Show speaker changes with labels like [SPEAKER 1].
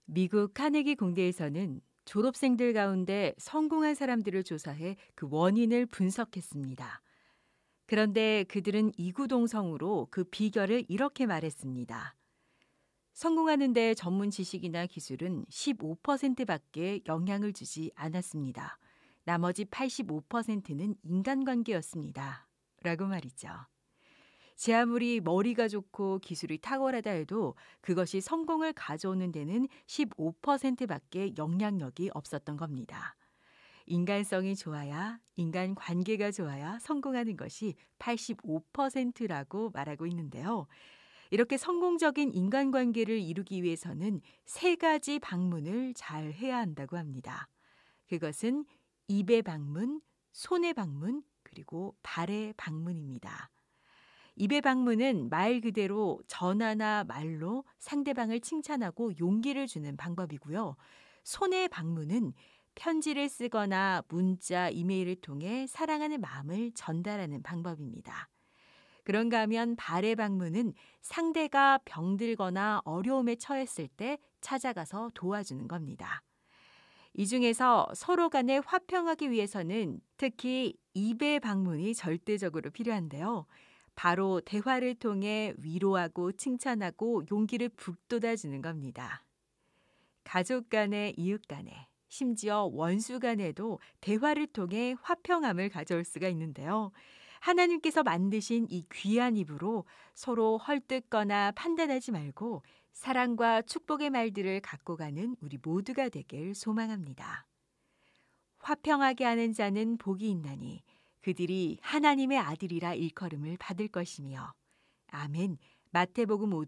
[SPEAKER 1] 미국 카네기 공대에서는 졸업생들 가운데 성공한 사람들을 조사해 그 원인을 분석했습니다. 그런데 그들은 이구동성으로 그 비결을 이렇게 말했습니다. 성공하는데 전문 지식이나 기술은 15%밖에 영향을 주지 않았습니다. 나머지 85%는 인간관계였습니다. 라고 말이죠. 제 아무리 머리가 좋고 기술이 탁월하다 해도 그것이 성공을 가져오는 데는 15%밖에 영향력이 없었던 겁니다. 인간성이 좋아야, 인간 관계가 좋아야 성공하는 것이 85%라고 말하고 있는데요. 이렇게 성공적인 인간관계를 이루기 위해서는 세 가지 방문을 잘 해야 한다고 합니다. 그것은 입의 방문, 손의 방문, 그리고 발의 방문입니다. 입의 방문은 말 그대로 전화나 말로 상대방을 칭찬하고 용기를 주는 방법이고요. 손의 방문은 편지를 쓰거나 문자, 이메일을 통해 사랑하는 마음을 전달하는 방법입니다. 그런가 하면 발의 방문은 상대가 병들거나 어려움에 처했을 때 찾아가서 도와주는 겁니다. 이 중에서 서로 간에 화평하기 위해서는 특히 입의 방문이 절대적으로 필요한데요. 바로 대화를 통해 위로하고 칭찬하고 용기를 북돋아주는 겁니다. 가족 간에, 이웃 간에, 심지어 원수 간에도 대화를 통해 화평함을 가져올 수가 있는데요. 하나님께서 만드신 이 귀한 입으로 서로 헐뜯거나 판단하지 말고 사랑과 축복의 말들을 갖고 가는 우리 모두가 되길 소망합니다. 화평하게 하는 자는 복이 있나니 그들이 하나님의 아들이라 일컬음을 받을 것이며. 아멘. 마태복음